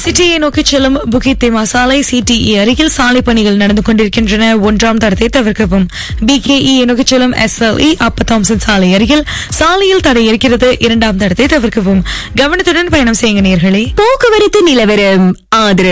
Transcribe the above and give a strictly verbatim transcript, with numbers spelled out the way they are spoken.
சிட்டியை நோக்கி செல்லும் புகித் திமா சாலை சிடிஇ அருகில் சாலை பணிகள் நடந்து கொண்டிருக்கின்றன. ஒன்றாம் தடத்தை தவிர்க்கவும். பிகேஇ நோக்கி செல்லும் எஸ்எல்இ அப்ப தாம்சன் சாலை அருகில் சாலையில் தடை இருக்கிறது. இரண்டாம் தடத்தை தவிர்க்கவும். கவனத்துடன் பயணம் செய்யுங்க நேயர்களே. போக்குவரத்து நிலவரம் ஆதரவு